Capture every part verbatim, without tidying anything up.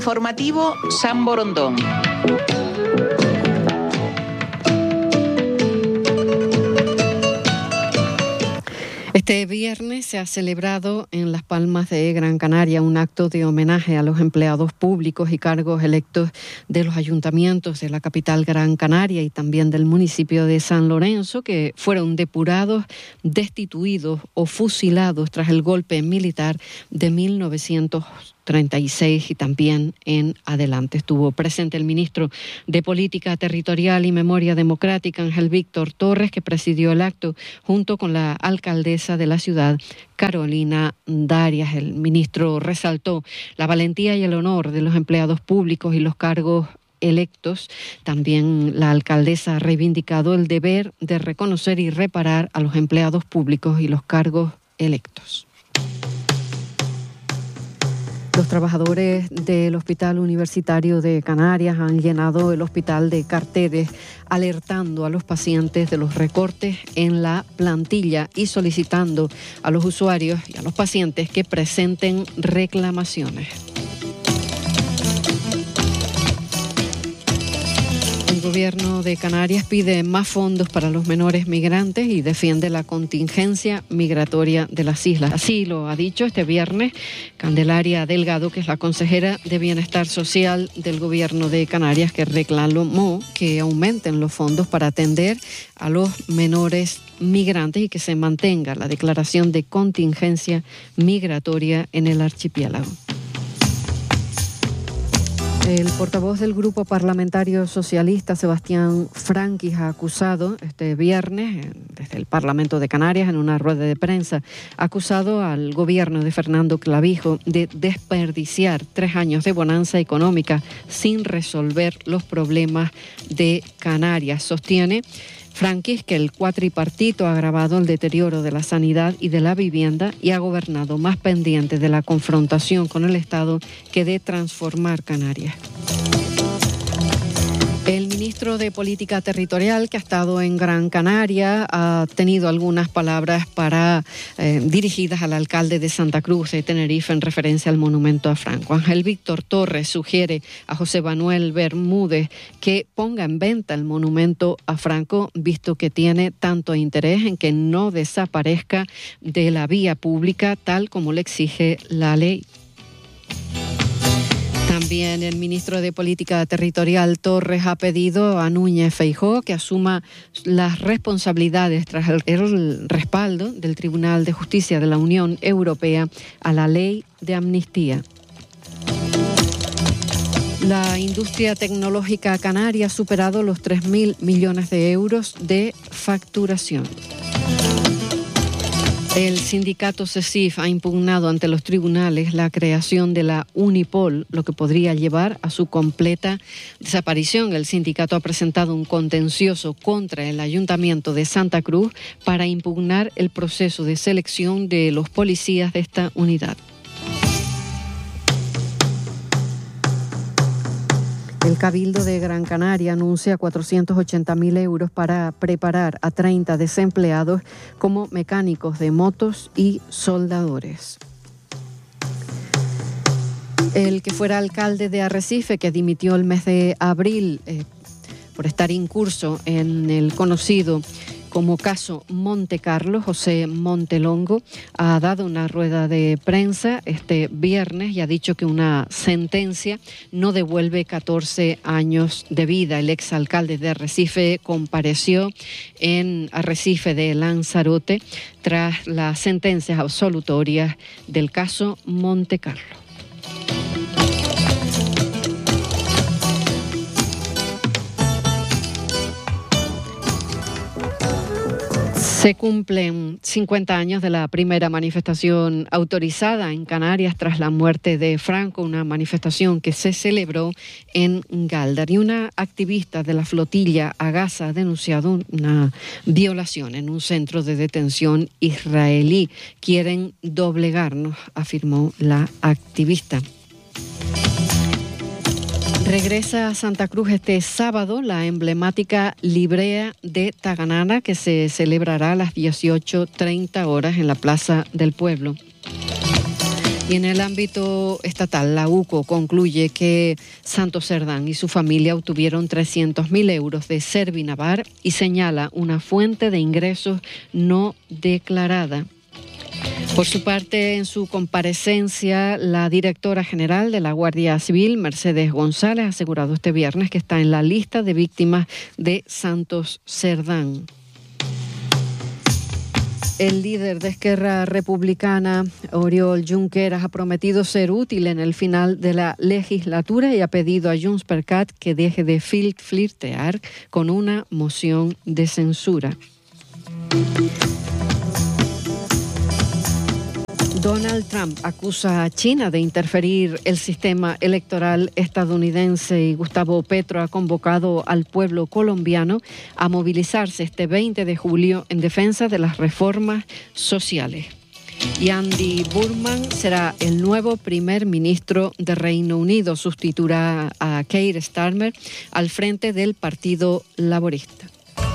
Informativo San Borondón. Este viernes se ha celebrado en Las Palmas de Gran Canaria un acto de homenaje a los empleados públicos y cargos electos de los ayuntamientos de la capital Gran Canaria y también del municipio de San Lorenzo, que fueron depurados, destituidos o fusilados tras el golpe militar de mil novecientos treinta y seis y también en adelante. Estuvo presente el ministro de Política Territorial y Memoria Democrática, Ángel Víctor Torres, que presidió el acto junto con la alcaldesa de la ciudad, Carolina Darias. El ministro resaltó la valentía y el honor de los empleados públicos y los cargos electos. También la alcaldesa ha reivindicado el deber de reconocer y reparar a los empleados públicos y los cargos electos. Los trabajadores del Hospital Universitario de Canarias han llenado el hospital de carteles alertando a los pacientes de los recortes en la plantilla y solicitando a los usuarios y a los pacientes que presenten reclamaciones. El gobierno de Canarias pide más fondos para los menores migrantes y defiende la contingencia migratoria de las islas. Así lo ha dicho este viernes Candelaria Delgado, que es la consejera de Bienestar Social del gobierno de Canarias, que reclamó que aumenten los fondos para atender a los menores migrantes y que se mantenga la declaración de contingencia migratoria en el archipiélago. El portavoz del Grupo Parlamentario Socialista, Sebastián Franquis, ha acusado este viernes desde el Parlamento de Canarias, en una rueda de prensa, ha acusado al gobierno de Fernando Clavijo de desperdiciar tres años de bonanza económica sin resolver los problemas de Canarias. Sostiene Franquis que el cuatripartito ha agravado el deterioro de la sanidad y de la vivienda y ha gobernado más pendiente de la confrontación con el Estado que de transformar Canarias. El ministro de Política Territorial, que ha estado en Gran Canaria, ha tenido algunas palabras para eh, dirigidas al alcalde de Santa Cruz de Tenerife en referencia al monumento a Franco. Ángel Víctor Torres sugiere a José Manuel Bermúdez que ponga en venta el monumento a Franco, visto que tiene tanto interés en que no desaparezca de la vía pública tal como le exige la ley. También el ministro de Política Territorial, Torres, ha pedido a Núñez Feijóo que asuma las responsabilidades tras el, el respaldo del Tribunal de Justicia de la Unión Europea a la ley de amnistía. La industria tecnológica canaria ha superado los tres mil millones de euros de facturación. El sindicato CESIF ha impugnado ante los tribunales la creación de la Unipol, lo que podría llevar a su completa desaparición. El sindicato ha presentado un contencioso contra el Ayuntamiento de Santa Cruz para impugnar el proceso de selección de los policías de esta unidad. El Cabildo de Gran Canaria anuncia cuatrocientos ochenta mil euros para preparar a treinta desempleados como mecánicos de motos y soldadores. El que fuera alcalde de Arrecife, que dimitió el mes de abril eh, por estar incurso en el conocido como caso Monte Carlo, José Montelongo, ha dado una rueda de prensa este viernes y ha dicho que una sentencia no devuelve catorce años de vida. El exalcalde de Arrecife compareció en Arrecife de Lanzarote tras las sentencias absolutorias del caso Monte Carlo. Se cumplen cincuenta años de la primera manifestación autorizada en Canarias tras la muerte de Franco, una manifestación que se celebró en Galdar. Y una activista de la flotilla Agasa ha denunciado una violación en un centro de detención israelí. Quieren doblegarnos, afirmó la activista. Regresa a Santa Cruz este sábado la emblemática Librea de Taganana, que se celebrará a las dieciocho treinta horas en la Plaza del Pueblo. Y en el ámbito estatal, la U C O concluye que Santos Cerdán y su familia obtuvieron trescientos mil euros de Servinavar y señala una fuente de ingresos no declarada. Por su parte, en su comparecencia, la directora general de la Guardia Civil, Mercedes González, ha asegurado este viernes que está en la lista de víctimas de Santos Cerdán. El líder de Esquerra Republicana, Oriol Junqueras, ha prometido ser útil en el final de la legislatura y ha pedido a JxCat que deje de flirtear con una moción de censura. Donald Trump acusa a China de interferir el sistema electoral estadounidense y Gustavo Petro ha convocado al pueblo colombiano a movilizarse este veinte de julio en defensa de las reformas sociales. Y Andy Burnham será el nuevo primer ministro de Reino Unido, sustituirá a Keir Starmer al frente del Partido Laborista.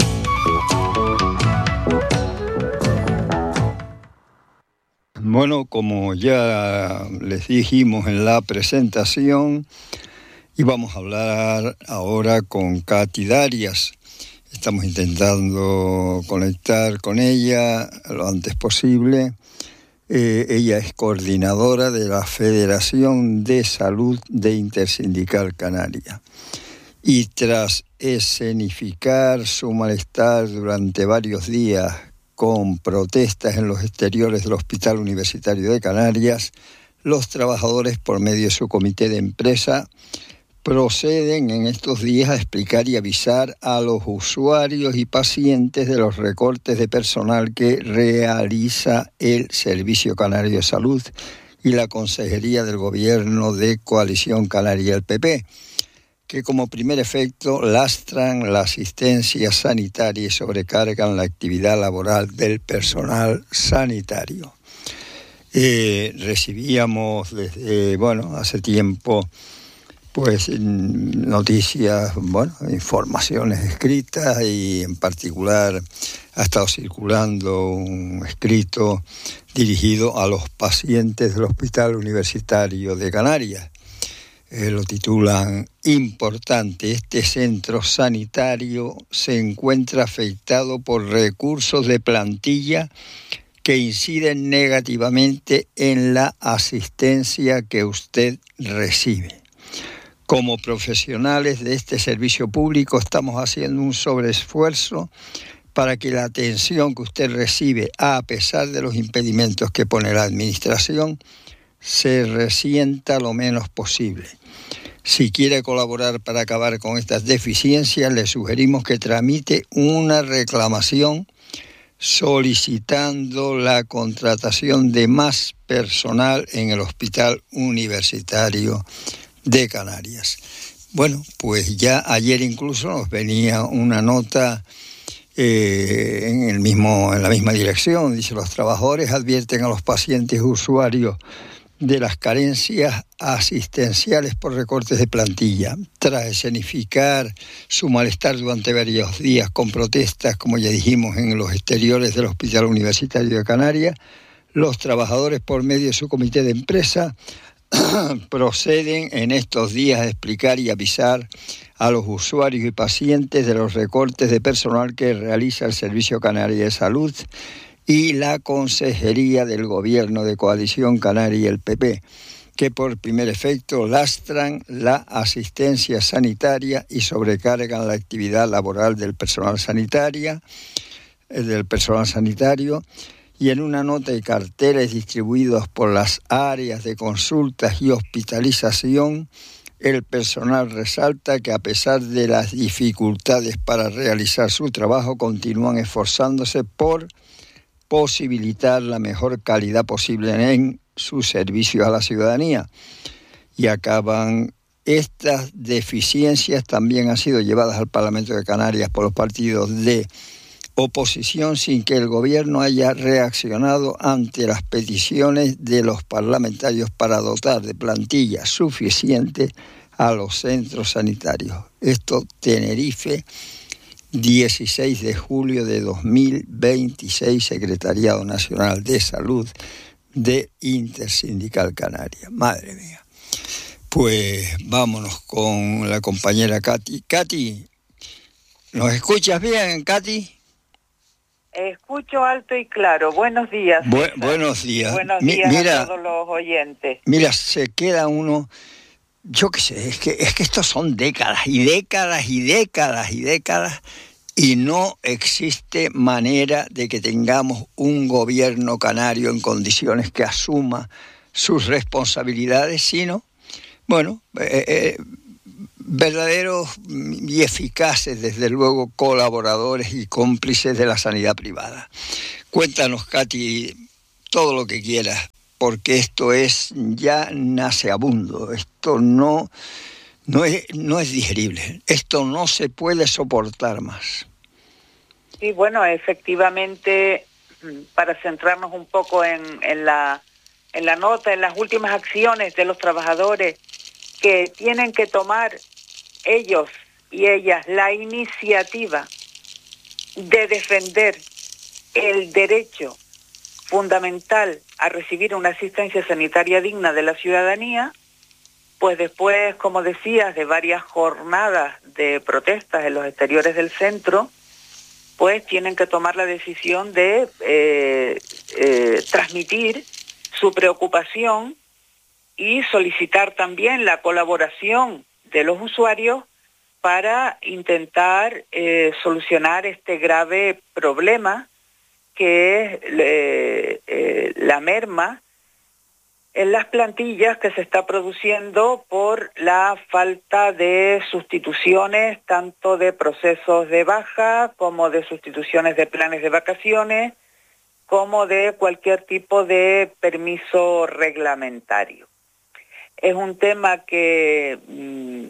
Bueno, como ya les dijimos en la presentación, íbamos a hablar ahora con Katy Darias. Estamos intentando conectar con ella lo antes posible. Eh, ella es coordinadora de la Federación de Salud de Intersindical Canaria. Y tras escenificar su malestar durante varios días con protestas en los exteriores del Hospital Universitario de Canarias, los trabajadores, por medio de su comité de empresa, proceden en estos días a explicar y avisar a los usuarios y pacientes de los recortes de personal que realiza el Servicio Canario de Salud y la Consejería del Gobierno de Coalición Canaria, el P P, que como primer efecto lastran la asistencia sanitaria y sobrecargan la actividad laboral del personal sanitario. Eh, recibíamos desde, bueno, hace tiempo, pues noticias, bueno, informaciones escritas y en particular ha estado circulando un escrito dirigido a los pacientes del Hospital Universitario de Canarias. Eh, lo titulan Importante, este centro sanitario se encuentra afectado por recursos de plantilla que inciden negativamente en la asistencia que usted recibe. Como profesionales de este servicio público estamos haciendo un sobreesfuerzo para que la atención que usted recibe, a pesar de los impedimentos que pone la Administración, se resienta lo menos posible. Si quiere colaborar para acabar con estas deficiencias, le sugerimos que tramite una reclamación solicitando la contratación de más personal en el Hospital Universitario de Canarias. Bueno, pues ya ayer incluso nos venía una nota eh, en el mismo, en la misma dirección. Dice, los trabajadores advierten a los pacientes usuarios de las carencias asistenciales por recortes de plantilla. Tras escenificar su malestar durante varios días con protestas, como ya dijimos, en los exteriores del Hospital Universitario de Canarias, los trabajadores, por medio de su comité de empresa, proceden en estos días a explicar y avisar a los usuarios y pacientes de los recortes de personal que realiza el Servicio Canario de Salud y la Consejería del Gobierno de Coalición Canaria y el P P, que por primer efecto lastran la asistencia sanitaria y sobrecargan la actividad laboral del personal sanitaria, del personal sanitario, y en una nota y carteles distribuidos por las áreas de consultas y hospitalización, el personal resalta que a pesar de las dificultades para realizar su trabajo, continúan esforzándose por posibilitar la mejor calidad posible en su servicio a la ciudadanía. Y acaban, estas deficiencias también han sido llevadas al Parlamento de Canarias por los partidos de oposición sin que el gobierno haya reaccionado ante las peticiones de los parlamentarios para dotar de plantilla suficiente a los centros sanitarios. Esto, Tenerife, dieciséis de julio de dos mil veintiséis, Secretariado Nacional de Salud de Intersindical Canaria. Madre mía. Pues vámonos con la compañera Katy. Katy, ¿nos escuchas bien, Katy? Escucho alto y claro. Buenos días. Bu- buenos días. Buenos Mi- días mira, a todos los oyentes. Mira, se queda uno, yo qué sé, es que, es que estos son décadas y décadas y décadas y décadas y no existe manera de que tengamos un gobierno canario en condiciones que asuma sus responsabilidades, sino, bueno, eh, eh, verdaderos y eficaces, desde luego, colaboradores y cómplices de la sanidad privada. Cuéntanos, Katy, todo lo que quieras, porque esto es ya nauseabundo, esto no, no, es, no es digerible, esto no se puede soportar más. Sí, bueno, efectivamente, para centrarnos un poco en, en, la, en la nota, en las últimas acciones de los trabajadores que tienen que tomar ellos y ellas la iniciativa de defender el derecho fundamental a recibir una asistencia sanitaria digna de la ciudadanía, pues después, como decías, de varias jornadas de protestas en los exteriores del centro, pues tienen que tomar la decisión de eh, eh, transmitir su preocupación y solicitar también la colaboración de los usuarios para intentar eh, solucionar este grave problema que es eh, eh, la merma en las plantillas que se está produciendo por la falta de sustituciones, tanto de procesos de baja como de sustituciones de planes de vacaciones, como de cualquier tipo de permiso reglamentario. Es un tema que mmm,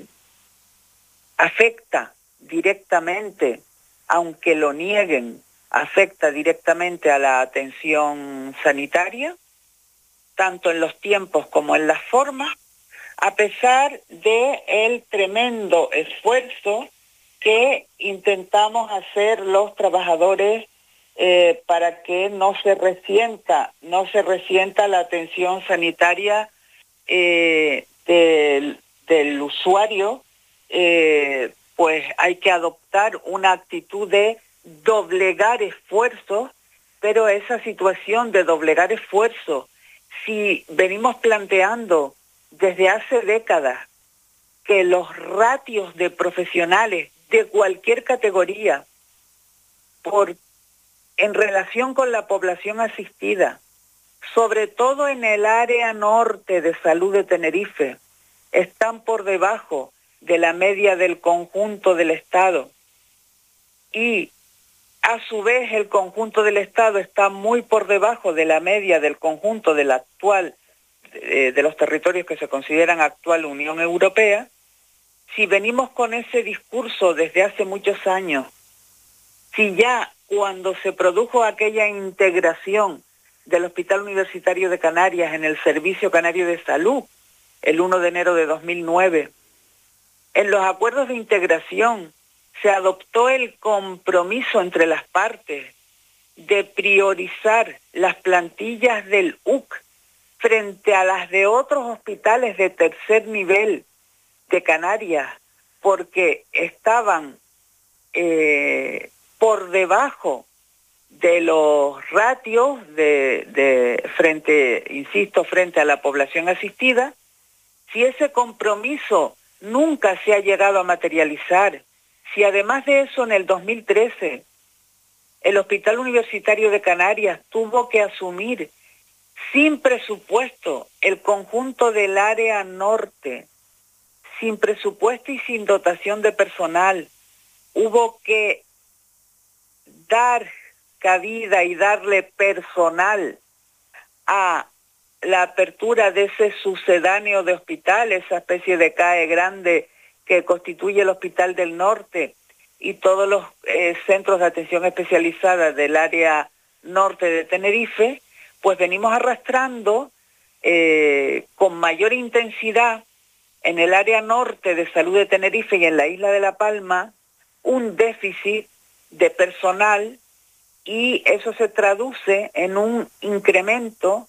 afecta directamente, aunque lo nieguen, afecta directamente a la atención sanitaria, tanto en los tiempos como en las formas, a pesar de el tremendo esfuerzo que intentamos hacer los trabajadores eh, para que no se resienta, no se resienta la atención sanitaria eh, del, del usuario, eh, pues hay que adoptar una actitud de doblegar esfuerzos, pero esa situación de doblegar esfuerzos, si venimos planteando desde hace décadas que los ratios de profesionales de cualquier categoría por, en relación con la población asistida, sobre todo en el área norte de salud de Tenerife, están por debajo de la media del conjunto del Estado, y a su vez el conjunto del Estado está muy por debajo de la media del conjunto de la actual, eh, de los territorios que se consideran actual Unión Europea. Si venimos con ese discurso desde hace muchos años, si ya cuando se produjo aquella integración del Hospital Universitario de Canarias en el Servicio Canario de Salud, el primero de enero de dos mil nueve, en los acuerdos de integración se adoptó el compromiso entre las partes de priorizar las plantillas del U C frente a las de otros hospitales de tercer nivel de Canarias, porque estaban eh, por debajo de los ratios de, de frente, insisto, frente a la población asistida. Si ese compromiso nunca se ha llegado a materializar, si además de eso en el dos mil trece el Hospital Universitario de Canarias tuvo que asumir sin presupuesto el conjunto del área norte, sin presupuesto y sin dotación de personal, hubo que dar cabida y darle personal a la apertura de ese sucedáneo de hospital, esa especie de C A E grande que constituye el Hospital del Norte y todos los eh, centros de atención especializada del área norte de Tenerife, pues venimos arrastrando eh, con mayor intensidad en el área norte de salud de Tenerife y en la isla de La Palma un déficit de personal, y eso se traduce en un incremento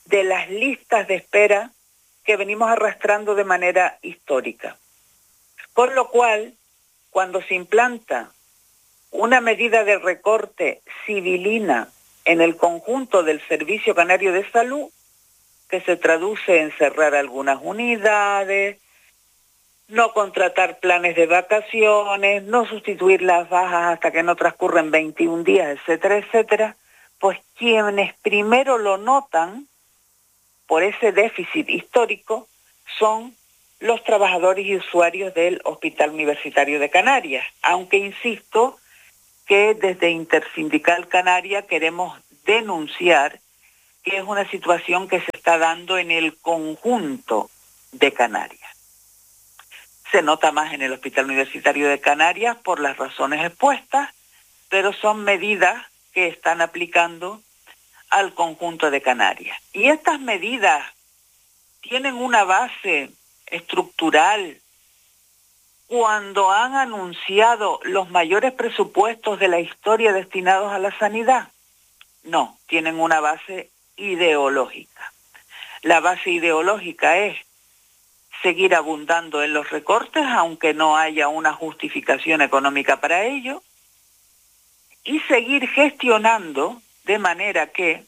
de las listas de espera que venimos arrastrando de manera histórica. Con lo cual, cuando se implanta una medida de recorte civilina en el conjunto del Servicio Canario de Salud, que se traduce en cerrar algunas unidades, no contratar planes de vacaciones, no sustituir las bajas hasta que no transcurren veintiún días, etcétera, etcétera, pues quienes primero lo notan por ese déficit histórico son los trabajadores y usuarios del Hospital Universitario de Canarias, aunque insisto que desde Intersindical Canaria queremos denunciar que es una situación que se está dando en el conjunto de Canarias. Se nota más en el Hospital Universitario de Canarias por las razones expuestas, pero son medidas que están aplicando al conjunto de Canarias. Y estas medidas tienen una base estructural. Cuando han anunciado los mayores presupuestos de la historia destinados a la sanidad, no, tienen una base ideológica. La base ideológica es seguir abundando en los recortes, aunque no haya una justificación económica para ello, y seguir gestionando de manera que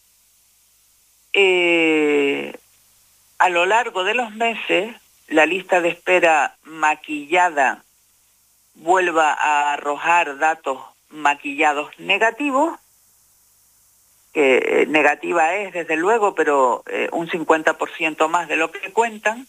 eh, a lo largo de los meses la lista de espera maquillada vuelva a arrojar datos maquillados negativos, que eh, negativa es desde luego, pero eh, un cincuenta por ciento más de lo que cuentan,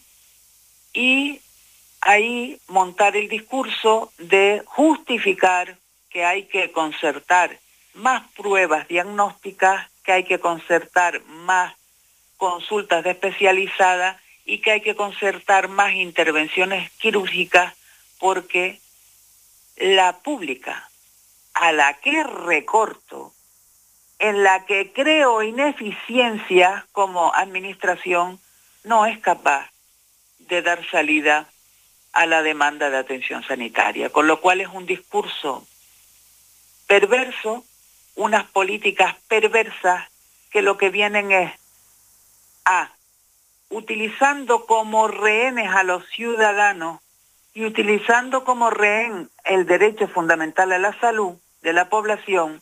y ahí montar el discurso de justificar que hay que concertar más pruebas diagnósticas, que hay que concertar más consultas de especializada y que hay que concertar más intervenciones quirúrgicas, porque la pública a la que recorto, en la que creo ineficiencias como administración, no es capaz de dar salida a la demanda de atención sanitaria, con lo cual es un discurso perverso, unas políticas perversas que lo que vienen es a utilizando como rehenes a los ciudadanos y utilizando como rehén el derecho fundamental a la salud de la población,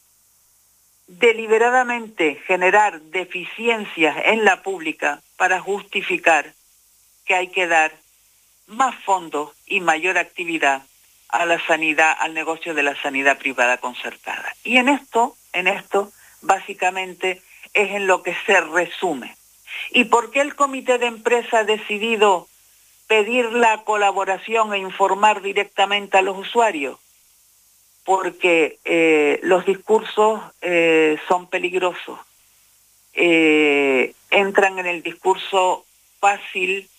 deliberadamente generar deficiencias en la pública para justificar que hay que dar más fondos y mayor actividad a la sanidad, al negocio de la sanidad privada concertada. Y en esto, en esto, básicamente es en lo que se resume. ¿Y por qué el comité de empresa ha decidido pedir la colaboración e informar directamente a los usuarios? Porque eh, los discursos eh, son peligrosos. Eh, entran en el discurso fácil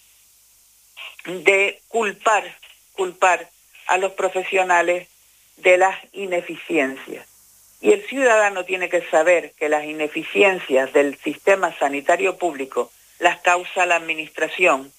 de culpar, culpar a los profesionales de las ineficiencias. Y el ciudadano tiene que saber que las ineficiencias del sistema sanitario público las causa la administración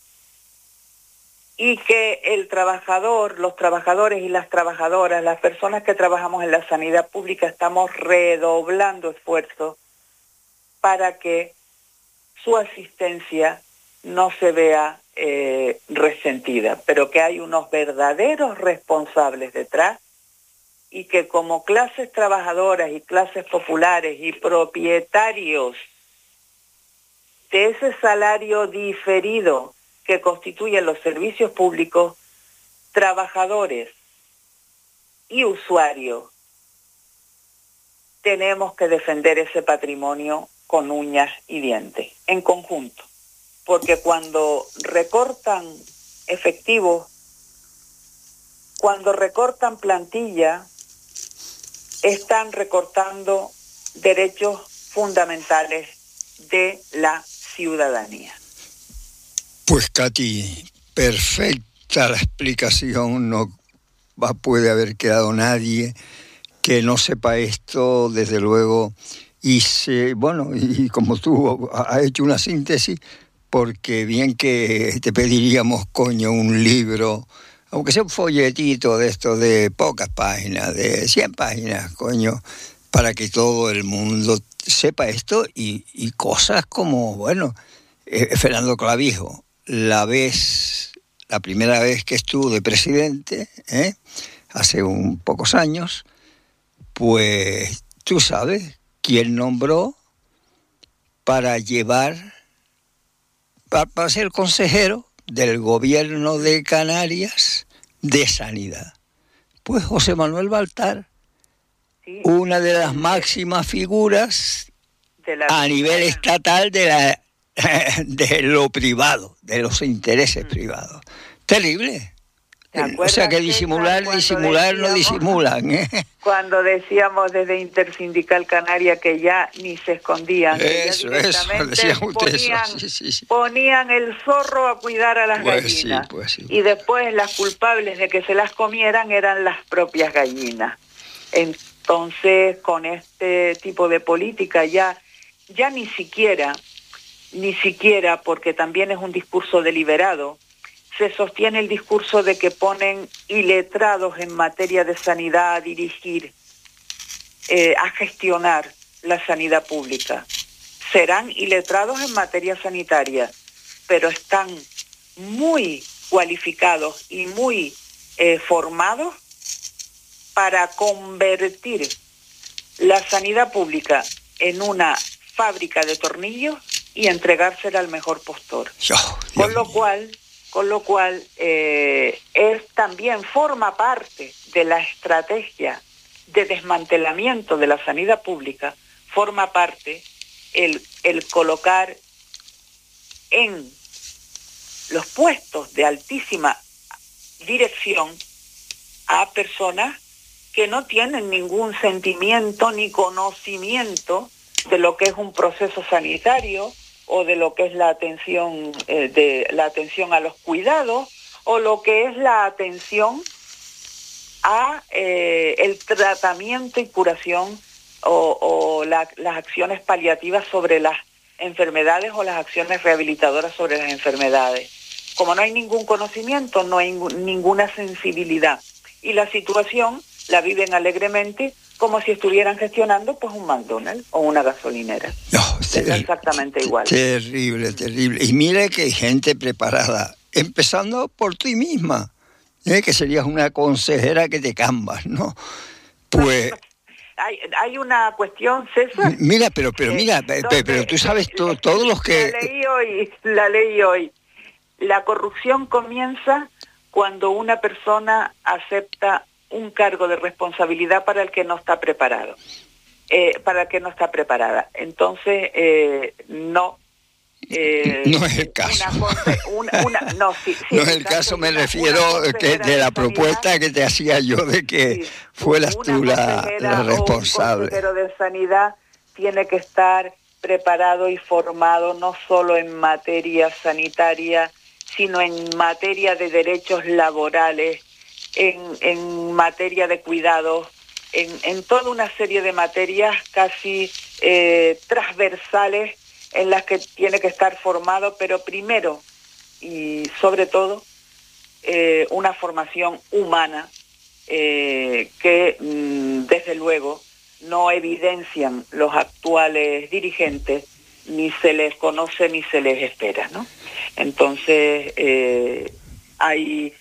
y que el trabajador, los trabajadores y las trabajadoras, las personas que trabajamos en la sanidad pública estamos redoblando esfuerzos para que su asistencia no se vea eh, resentida, pero que hay unos verdaderos responsables detrás y que como clases trabajadoras y clases populares y propietarios de ese salario diferido que constituyen los servicios públicos, trabajadores y usuarios, tenemos que defender ese patrimonio con uñas y dientes, en conjunto. Porque cuando recortan efectivos, cuando recortan plantilla, están recortando derechos fundamentales de la ciudadanía. Pues Katy, perfecta la explicación, no va, puede haber quedado nadie que no sepa esto, desde luego, y se, bueno, y como tú has hecho una síntesis, porque bien que te pediríamos, coño, un libro, aunque sea un folletito de esto de pocas páginas, de cien páginas, coño, para que todo el mundo sepa esto y, y cosas como, bueno, eh, Fernando Clavijo, la vez, la primera vez que estuvo de presidente, ¿eh? hace un pocos años, pues tú sabes quién nombró para llevar, para, para ser consejero del gobierno de Canarias de Sanidad. Pues José Manuel Baltar, sí, una de las máximas figuras de la a nivel estatal de la de lo privado, de los intereses mm. privados. Terrible. O sea que disimular, disimular, decíamos, no disimulan. ¿eh? Cuando decíamos desde Intersindical Canaria que ya ni se escondían, que eso, ya directamente eso, ponían, eso. Sí, sí, sí. ponían el zorro a cuidar a las pues gallinas. Sí, pues sí. Y después las culpables de que se las comieran eran las propias gallinas. Entonces, con este tipo de política ya, ya ni siquiera, ni siquiera, porque también es un discurso deliberado, se sostiene el discurso de que ponen iletrados en materia de sanidad a dirigir, eh, a gestionar la sanidad pública. Serán iletrados en materia sanitaria, pero están muy cualificados y muy eh, formados para convertir la sanidad pública en una fábrica de tornillos y entregársela al mejor postor. Oh, Con lo cual... Con lo cual, eh, es también forma parte de la estrategia de desmantelamiento de la sanidad pública, forma parte el, el colocar en los puestos de altísima dirección a personas que no tienen ningún sentimiento ni conocimiento de lo que es un proceso sanitario, o de lo que es la atención eh, de la atención a los cuidados, o lo que es la atención a eh, el tratamiento y curación o, o la, las acciones paliativas sobre las enfermedades o las acciones rehabilitadoras sobre las enfermedades. Como no hay ningún conocimiento, no hay ninguna sensibilidad, y la situación la viven alegremente como si estuvieran gestionando pues un McDonald's o una gasolinera. No, es ter- exactamente igual. Terrible, terrible. Y mira que hay gente preparada, empezando por ti misma, ¿eh? Que serías una consejera que te cambas, ¿no? Pues... Hay, hay una cuestión, César. Mira, pero pero mira, eh, pero, pero tú sabes to, todos los que... La leí hoy, la leí hoy. La corrupción comienza cuando una persona acepta un cargo de responsabilidad para el que no está preparado, eh, para el que no está preparada. Entonces, eh, no... Eh, no es el caso. Una, una, una, no, sí, sí, no es el caso, me una, refiero una que de la propuesta que te hacía yo de que sí, fueras tú la, la responsable. Un consejero de sanidad tiene que estar preparado y formado no solo en materia sanitaria, sino en materia de derechos laborales, en, en materia de cuidados, en, en toda una serie de materias casi eh, transversales en las que tiene que estar formado, pero primero y sobre todo eh, una formación humana eh, que mmm, desde luego no evidencian los actuales dirigentes, ni se les conoce ni se les espera, ¿no? Entonces eh, hay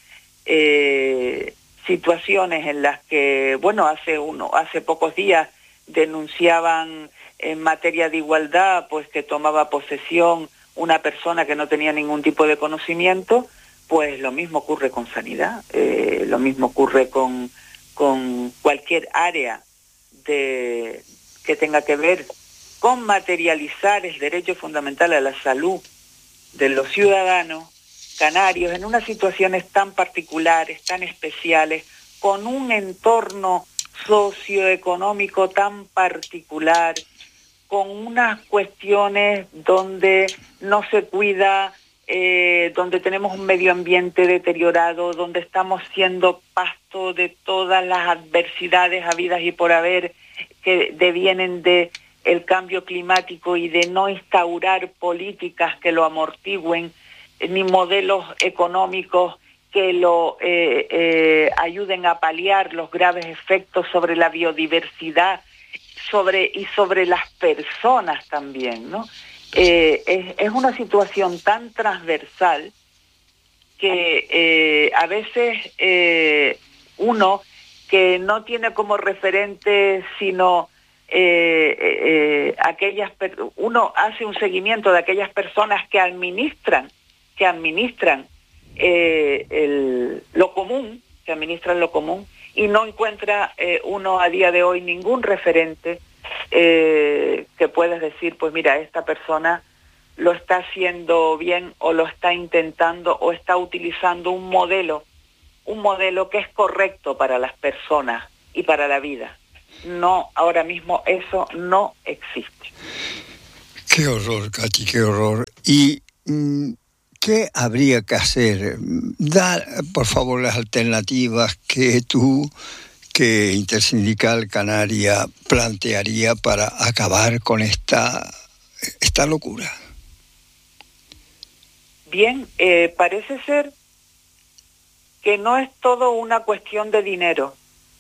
eh, situaciones en las que, bueno, hace uno, hace pocos días denunciaban en materia de igualdad, pues que tomaba posesión una persona que no tenía ningún tipo de conocimiento. Pues lo mismo ocurre con sanidad, eh, lo mismo ocurre con, con cualquier área de, que tenga que ver con materializar el derecho fundamental a la salud de los ciudadanos canarios en unas situaciones tan particulares, tan especiales, con un entorno socioeconómico tan particular, con unas cuestiones donde no se cuida, eh, donde tenemos un medio ambiente deteriorado, donde estamos siendo pasto de todas las adversidades habidas y por haber que devienen de el cambio climático y de no instaurar políticas que lo amortigüen, ni modelos económicos que lo eh, eh, ayuden a paliar los graves efectos sobre la biodiversidad, sobre, y sobre las personas también, ¿no? Eh, es, es una situación tan transversal que eh, a veces eh, uno que no tiene como referente sino eh, eh, aquellas per- uno hace un seguimiento de aquellas personas que administran que administran eh, el, lo común, que administran lo común, y no encuentra eh, uno a día de hoy ningún referente eh, que puedas decir, pues mira, esta persona lo está haciendo bien o lo está intentando o está utilizando un modelo, un modelo que es correcto para las personas y para la vida. No, ahora mismo eso no existe. Qué horror, Katy, qué horror. ¿Y mm, qué habría que hacer? Da, por favor, las alternativas que tú, que Intersindical Canaria, plantearía para acabar con esta, esta locura. Bien, eh, parece ser que no es todo una cuestión de dinero.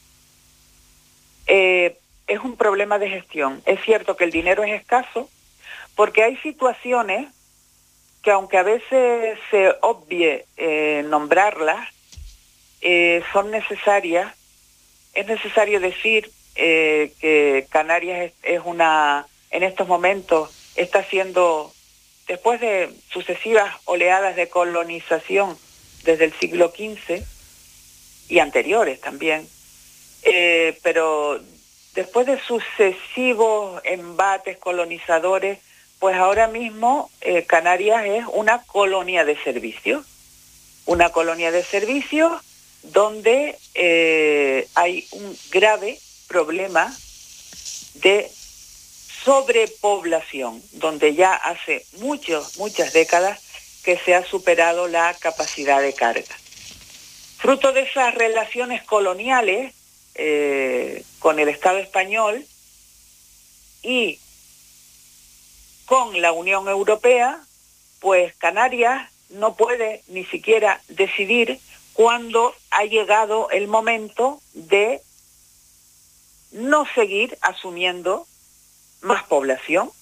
Eh, es un problema de gestión. Es cierto que el dinero es escaso, porque hay situaciones que aunque a veces se obvie eh, nombrarlas, eh, son necesarias. Es necesario decir eh, que Canarias es, es una, en estos momentos, está siendo, después de sucesivas oleadas de colonización desde el siglo quince y anteriores también, eh, pero después de sucesivos embates colonizadores, pues ahora mismo eh, Canarias es una colonia de servicios, una colonia de servicios donde eh, hay un grave problema de sobrepoblación, donde ya hace muchos, muchas décadas que se ha superado la capacidad de carga. Fruto de esas relaciones coloniales eh, con el Estado español y con la Unión Europea, pues Canarias no puede ni siquiera decidir cuándo ha llegado el momento de no seguir asumiendo más población.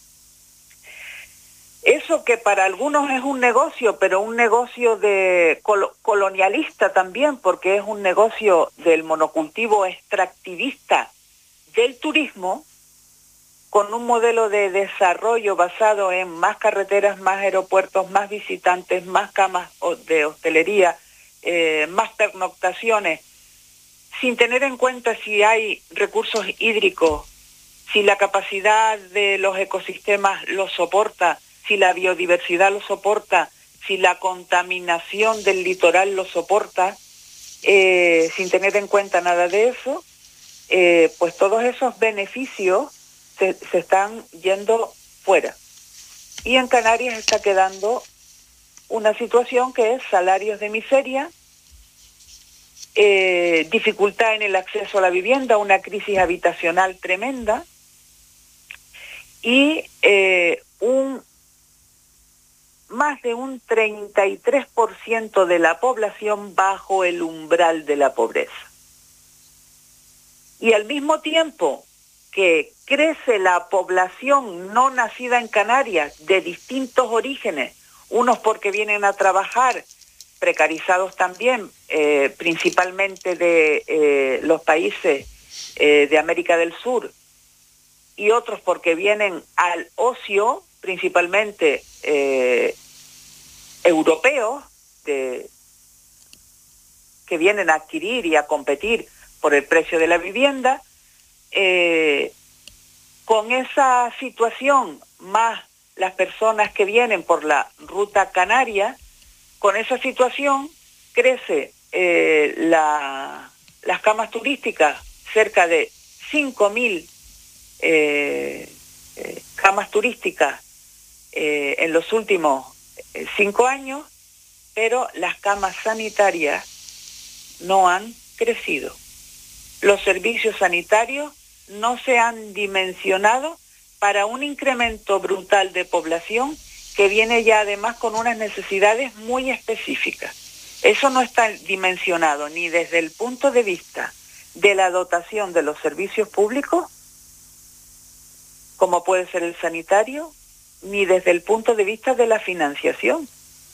Eso que para algunos es un negocio, pero un negocio de col- colonialista también, porque es un negocio del monocultivo extractivista del turismo, con un modelo de desarrollo basado en más carreteras, más aeropuertos, más visitantes, más camas de hostelería, eh, más pernoctaciones, sin tener en cuenta si hay recursos hídricos, si la capacidad de los ecosistemas los soporta, si la biodiversidad lo soporta, si la contaminación del litoral lo soporta, eh, sin tener en cuenta nada de eso, eh, pues todos esos beneficios se, se están yendo fuera. Y en Canarias está quedando una situación que es salarios de miseria, eh, dificultad en el acceso a la vivienda, una crisis habitacional tremenda y eh, un más de un treinta y tres por ciento de la población bajo el umbral de la pobreza. Y al mismo tiempo que crece la población no nacida en Canarias de distintos orígenes, unos porque vienen a trabajar, precarizados también, eh, principalmente de eh, los países eh, de América del Sur, y otros porque vienen al ocio, principalmente eh, europeos, de, que vienen a adquirir y a competir por el precio de la vivienda, eh, con esa situación, más las personas que vienen por la ruta canaria, con esa situación crece eh, la, las camas turísticas, cerca de cinco mil eh, eh, camas turísticas eh, en los últimos eh, cinco años, pero las camas sanitarias no han crecido. Los servicios sanitarios no se han dimensionado para un incremento brutal de población que viene ya además con unas necesidades muy específicas. Eso no está dimensionado ni desde el punto de vista de la dotación de los servicios públicos, como puede ser el sanitario, ni desde el punto de vista de la financiación,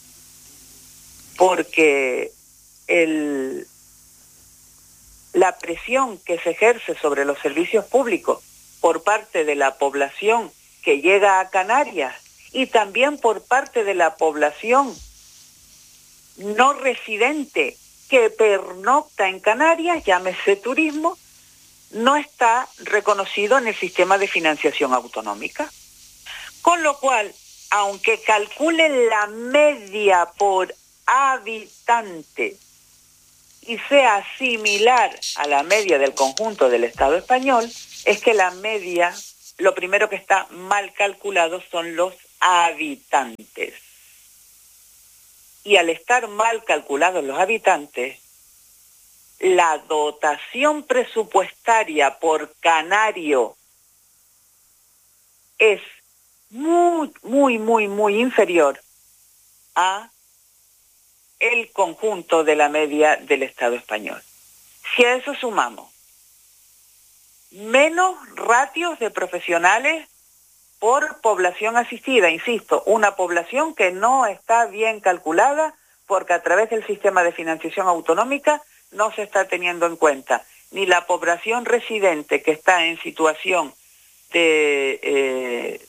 porque el, la presión que se ejerce sobre los servicios públicos por parte de la población que llega a Canarias y también por parte de la población no residente que pernocta en Canarias, llámese turismo, no está reconocido en el sistema de financiación autonómica. Con lo cual, aunque calculen la media por habitante y sea similar a la media del conjunto del Estado español, es que la media, lo primero que está mal calculado son los habitantes. Y al estar mal calculados los habitantes, la dotación presupuestaria por canario es muy, muy, muy, muy inferior a el conjunto de la media del Estado español. Si a eso sumamos menos ratios de profesionales por población asistida, insisto, una población que no está bien calculada porque a través del sistema de financiación autonómica no se está teniendo en cuenta ni la población residente que está en situación de eh,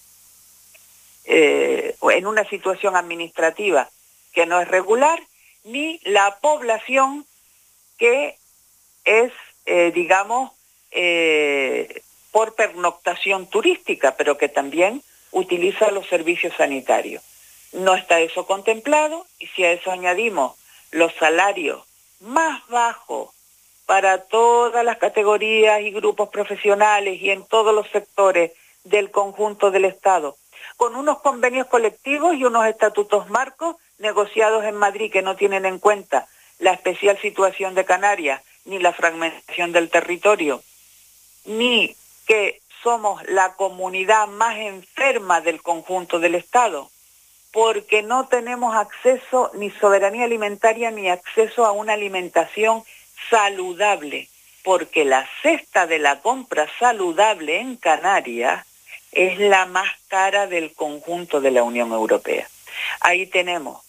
eh, en una situación administrativa que no es regular, ni la población que es, eh, digamos, eh, por pernoctación turística, pero que también utiliza los servicios sanitarios. No está eso contemplado, y si a eso añadimos los salarios más bajos para todas las categorías y grupos profesionales y en todos los sectores del conjunto del Estado, con unos convenios colectivos y unos estatutos marcos negociados en Madrid que no tienen en cuenta la especial situación de Canarias, ni la fragmentación del territorio, ni que somos la comunidad más enferma del conjunto del Estado, porque no tenemos acceso ni soberanía alimentaria ni acceso a una alimentación saludable, porque la cesta de la compra saludable en Canarias es la más cara del conjunto de la Unión Europea. Ahí tenemos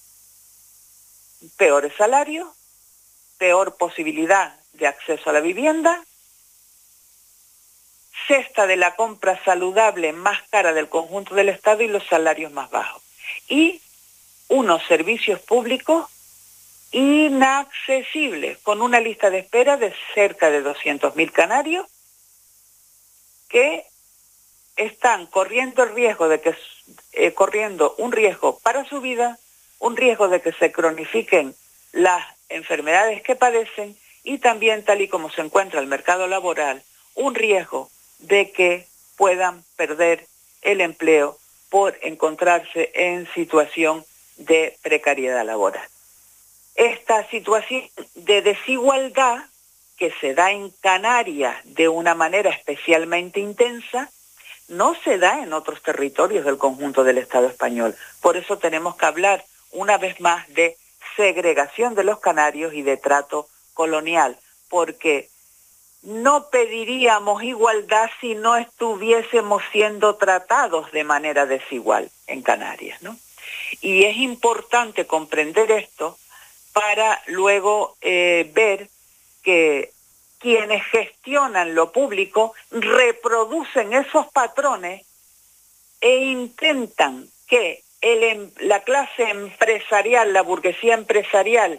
peores salarios, peor posibilidad de acceso a la vivienda, cesta de la compra saludable más cara del conjunto del Estado y los salarios más bajos. Y unos servicios públicos inaccesibles, con una lista de espera de cerca de doscientos mil canarios que están corriendo el riesgo de que eh, corriendo un riesgo para su vida, un riesgo de que se cronifiquen las enfermedades que padecen y también, tal y como se encuentra el mercado laboral, un riesgo de que puedan perder el empleo por encontrarse en situación de precariedad laboral. Esta situación de desigualdad que se da en Canarias de una manera especialmente intensa no se da en otros territorios del conjunto del Estado español. Por eso tenemos que hablar una vez más de segregación de los canarios y de trato colonial, porque no pediríamos igualdad si no estuviésemos siendo tratados de manera desigual en Canarias, ¿no? Y es importante comprender esto para luego eh, ver que quienes gestionan lo público reproducen esos patrones e intentan que el, la clase empresarial, la burguesía empresarial,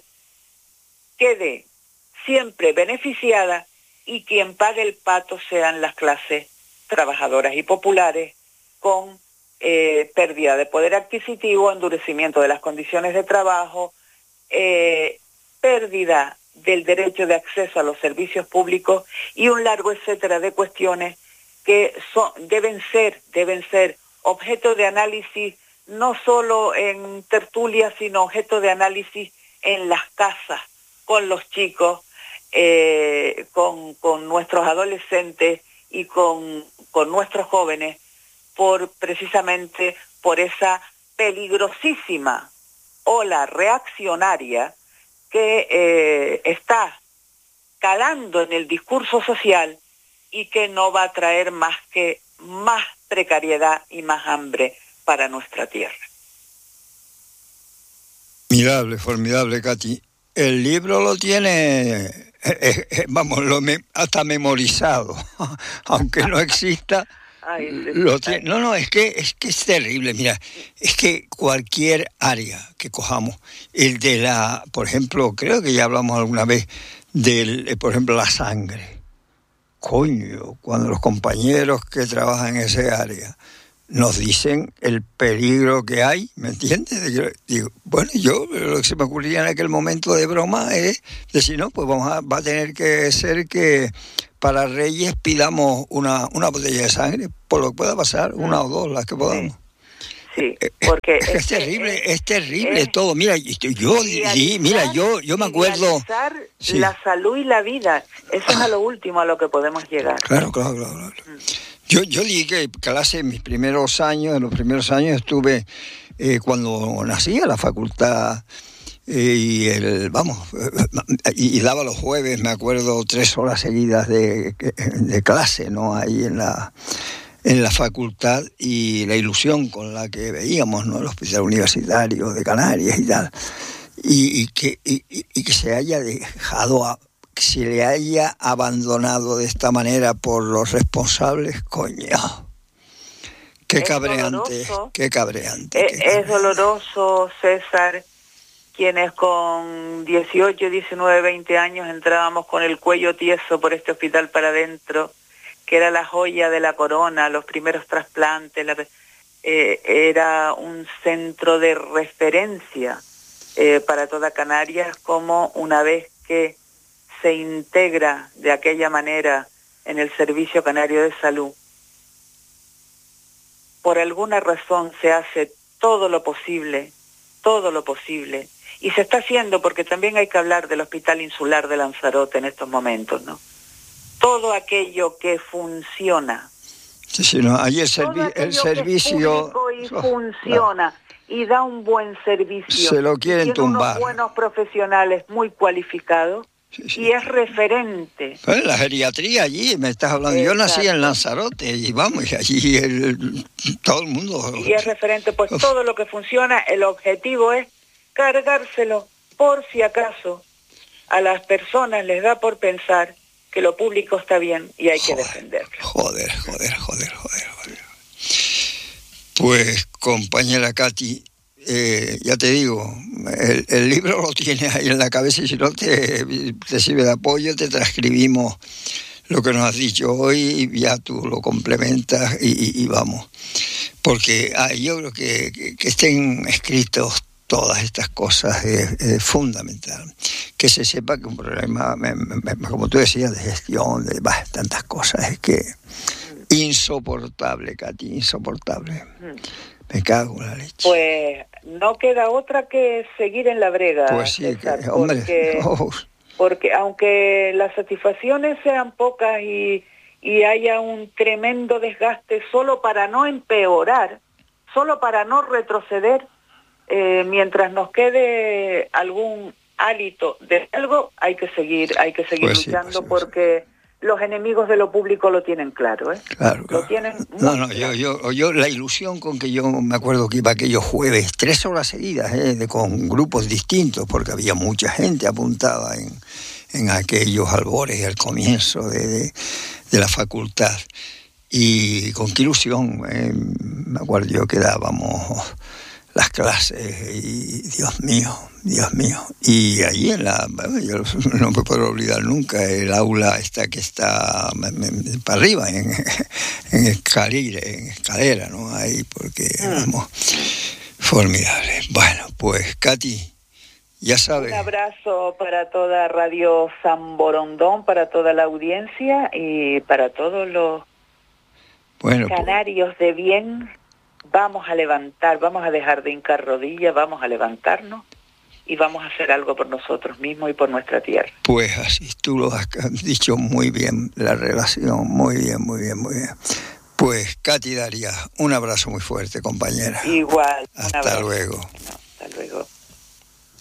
quede siempre beneficiada y quien pague el pato sean las clases trabajadoras y populares con eh, pérdida de poder adquisitivo, endurecimiento de las condiciones de trabajo, eh, pérdida del derecho de acceso a los servicios públicos y un largo etcétera de cuestiones que son, deben ser, deben ser objeto de análisis no solo en tertulias, sino objeto de análisis en las casas, con los chicos, eh, con, con nuestros adolescentes y con, con nuestros jóvenes, por precisamente por esa peligrosísima ola reaccionaria que eh, está calando en el discurso social y que no va a traer más que más precariedad y más hambre para nuestra tierra. Mirable, formidable, Katy. El libro lo tiene, eh, eh, vamos, lo me, hasta memorizado, aunque no exista. Ay, lo tiene, no, no, es que, es que es terrible. Mira, es que cualquier área que cojamos, el de la, por ejemplo, creo que ya hablamos alguna vez del, por ejemplo, la sangre. Coño, cuando los compañeros que trabajan en ese área nos dicen el peligro que hay, ¿me entiendes? Digo, bueno, yo lo que se me ocurría en aquel momento de broma es decir, no, pues vamos a, va a tener que ser que para Reyes pidamos una, una botella de sangre, por lo que pueda pasar, una o dos, las que podamos. Sí, porque es, es, es terrible, es, es terrible es, sí, mira, yo, sí, mira, yo, yo me acuerdo. Sí. La salud y la vida, eso es a lo último a lo que podemos llegar. Claro, claro, claro. claro. Mm. Yo, yo di que clase en mis primeros años, en los primeros años estuve, eh, cuando nací a la facultad, eh, y el, vamos, y, y daba los jueves, me acuerdo, tres horas seguidas de, de clase, ¿no? Ahí en la, en la facultad, y la ilusión con la que veíamos, ¿no? El hospital universitario de Canarias y tal, y, y, que, y, y que se haya dejado a... que se le haya abandonado de esta manera por los responsables, coño. Qué cabreante, qué cabreante. Es, qué cabreante. Es doloroso, César, quienes con dieciocho, diecinueve, veinte años entrábamos con el cuello tieso por este hospital para adentro, que era la joya de la corona, los primeros trasplantes, la, eh, era un centro de referencia eh, para toda Canarias, como una vez que se integra de aquella manera en el Servicio Canario de Salud, por alguna razón se hace todo lo posible, todo lo posible, y se está haciendo, porque también hay que hablar del Hospital Insular de Lanzarote en estos momentos, ¿no? Todo aquello que funciona. Sí, sí, no, ahí el, servi- el servicio... Que es y funciona, oh, y da un buen servicio. Se lo quieren tumbar. Unos buenos profesionales muy cualificados. Sí, sí. Y es referente. Pues la geriatría allí, me estás hablando. Exacto. Yo nací en Lanzarote y vamos, y allí el, todo el mundo... Y es referente, pues Uf. todo lo que funciona, el objetivo es cargárselo, por si acaso a las personas les da por pensar que lo público está bien y hay joder, que defenderlo. Joder, joder, joder, joder, joder. Pues, compañera Katy, Eh, ya te digo, el, el libro lo tienes ahí en la cabeza y si no te, te sirve de apoyo, te transcribimos lo que nos has dicho hoy y ya tú lo complementas y, y, y vamos. Porque ah, yo creo que, que, que estén escritos todas estas cosas es, es fundamental. Que se sepa que un problema, me, me, como tú decías, de gestión, de bah, tantas cosas, es que insoportable, Katy, insoportable. Me cago en la leche. Pues no queda otra que seguir en la brega. Pues sí, César, que, hombre. Porque, oh. porque aunque las satisfacciones sean pocas y, y haya un tremendo desgaste solo para no empeorar, solo para no retroceder, eh, mientras nos quede algún hálito de algo, hay que seguir, hay que seguir pues luchando sí, pues sí, porque... Sí. Los enemigos de lo público lo tienen claro, ¿eh? Claro, claro. Lo tienen no, no, yo, yo, yo, la ilusión con que yo me acuerdo que iba aquellos jueves, tres horas seguidas, ¿eh? De, con grupos distintos, porque había mucha gente apuntada en, en aquellos albores, al comienzo de, de, de la facultad. Y con qué ilusión, ¿eh? Me acuerdo yo que dábamos las clases y Dios mío, Dios mío. Y allí en la, yo no me puedo olvidar nunca, el aula esta que está para arriba, en, en escalera, en escalera, ¿no? Ahí, porque vamos, formidable. Bueno, pues Katy, ya sabes. Un abrazo para toda Radio San Borondón, para toda la audiencia y para todos los bueno, canarios pues, de bien. Vamos a levantar, vamos a dejar de hincar rodillas, vamos a levantarnos y vamos a hacer algo por nosotros mismos y por nuestra tierra. Pues así, tú lo has dicho muy bien, la relación, muy bien, muy bien, muy bien. Pues Katy Darias, un abrazo muy fuerte, compañera. Igual. Hasta luego. No, hasta luego.